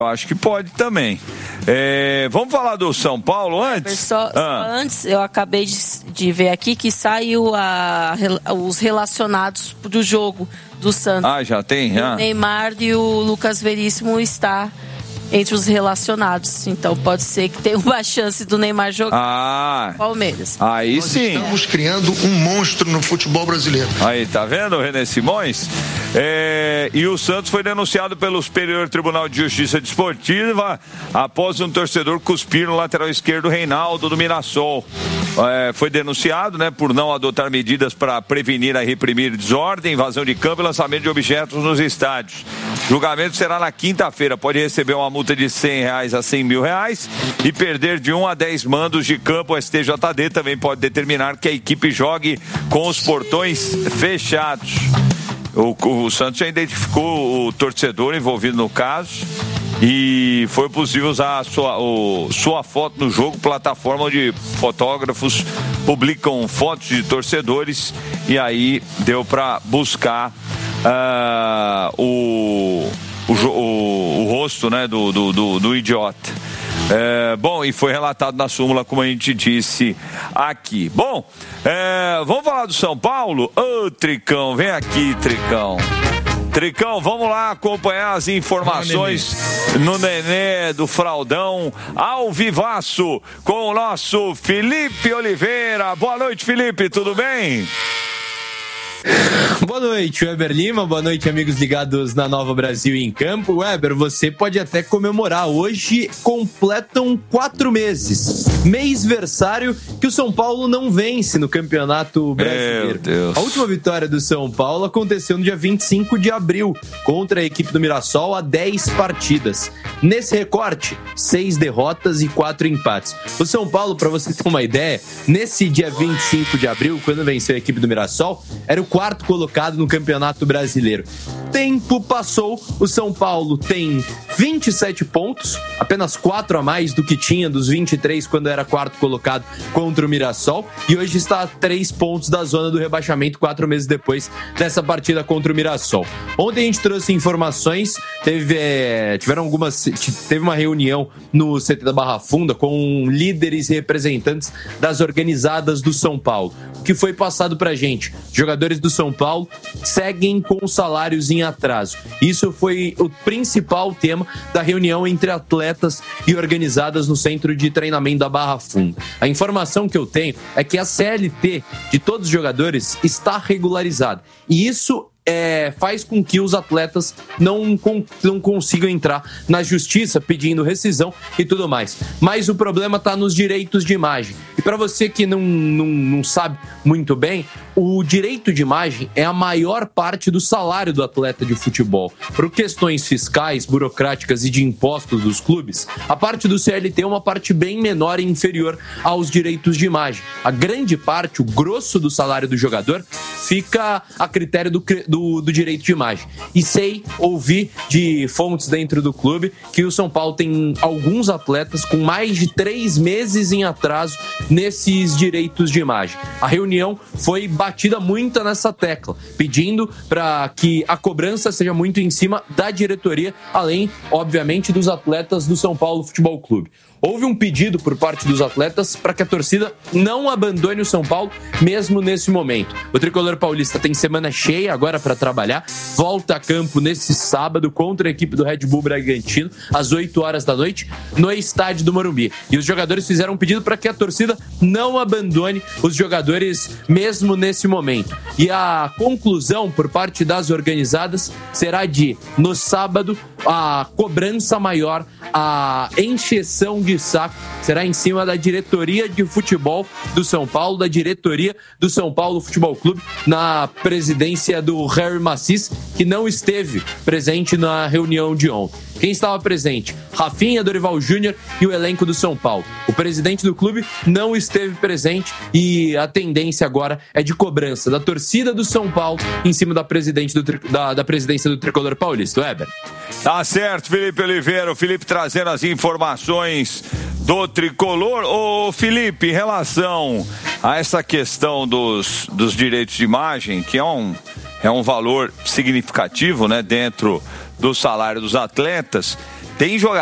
Eu acho que pode também. Vamos falar do São Paulo antes? Só antes, eu acabei de ver aqui que saiu os relacionados do jogo do Santos. Já tem? O Neymar e o Lucas Veríssimo está entre os relacionados. Então pode ser que tenha uma chance do Neymar jogar no Palmeiras. Aí Nós sim. Estamos criando um monstro no futebol brasileiro. Aí, tá vendo, René Simões? E o Santos foi denunciado pelo Superior Tribunal de Justiça Desportiva após um torcedor cuspir no lateral esquerdo Reinaldo do Mirassol. Foi denunciado, por não adotar medidas para prevenir e reprimir desordem, invasão de campo e lançamento de objetos nos estádios. O julgamento será na quinta-feira. Pode receber uma multa de R$100 a R$100 mil e perder de 1 a 10 mandos de campo. O STJD também pode determinar que a equipe jogue com os portões fechados. O Santos já identificou o torcedor envolvido no caso e foi possível usar a sua foto no jogo, plataforma onde fotógrafos publicam fotos de torcedores, e aí deu para buscar o rosto do idiota. E foi relatado na súmula, como a gente disse aqui. Vamos falar do São Paulo? Tricão, vem aqui, Tricão. Tricão, vamos lá acompanhar as informações no Nenê do Fraldão, ao vivaço, com o nosso Felipe Oliveira. Boa noite, Felipe, tudo bem? Boa noite, Weber Lima, boa noite, amigos ligados na Nova Brasil em Campo. Weber, você pode até comemorar, hoje completam 4 meses, mêsversário que o São Paulo não vence no Campeonato Brasileiro. Meu Deus. A última vitória do São Paulo aconteceu no dia 25 de abril, contra a equipe do Mirassol, a 10 partidas. Nesse recorte, 6 derrotas e 4 empates. O São Paulo, para você ter uma ideia, nesse dia 25 de abril, quando venceu a equipe do Mirassol, era o 4º colocado no Campeonato Brasileiro. Tempo passou, o São Paulo tem 27 pontos, apenas 4 a mais do que tinha dos 23 quando era 4º colocado contra o Mirassol, e hoje está a 3 pontos da zona do rebaixamento, 4 meses depois dessa partida contra o Mirassol. Ontem a gente trouxe informações, teve uma reunião no CT da Barra Funda com líderes e representantes das organizadas do São Paulo. O que foi passado pra gente? Jogadores do São Paulo seguem com os salários em atraso. Isso foi o principal tema da reunião entre atletas e organizadas no centro de treinamento da Barra Funda. A informação que eu tenho é que a CLT de todos os jogadores está regularizada. E isso faz com que os atletas não consigam entrar na justiça pedindo rescisão e tudo mais. Mas o problema está nos direitos de imagem. E para você que não sabe muito bem, o direito de imagem é a maior parte do salário do atleta de futebol. Por questões fiscais, burocráticas e de impostos dos clubes, a parte do CLT é uma parte bem menor e inferior aos direitos de imagem. A grande parte, o grosso do salário do jogador, fica a critério do direito de imagem. E ouvi de fontes dentro do clube que o São Paulo tem alguns atletas com mais de 3 meses em atraso nesses direitos de imagem. A reunião foi batida muito nessa tecla, pedindo para que a cobrança seja muito em cima da diretoria, além, obviamente, dos atletas do São Paulo Futebol Clube. Houve um pedido por parte dos atletas para que a torcida não abandone o São Paulo, mesmo nesse momento. O tricolor paulista tem semana cheia agora para trabalhar, volta a campo nesse sábado contra a equipe do Red Bull Bragantino, às 8 horas da noite, no estádio do Morumbi. E os jogadores fizeram um pedido para que a torcida não abandone os jogadores, mesmo nesse momento. E a conclusão por parte das organizadas será de, no sábado, a cobrança maior, a encheção de saco será em cima da diretoria de futebol do São Paulo, da diretoria do São Paulo Futebol Clube, na presidência do Harry Macis, que não esteve presente na reunião de ontem. Quem estava presente? Rafinha, Dorival Júnior e o elenco do São Paulo. O presidente do clube não esteve presente e a tendência agora é de cobrança da torcida do São Paulo em cima da presidência do tricolor paulista. Weber. Tá certo, Felipe Oliveira. O Felipe trazendo as informações do tricolor. Ô, Felipe, em relação a essa questão dos direitos de imagem, que é um valor significativo, né, dentro do salário dos atletas, tem jogador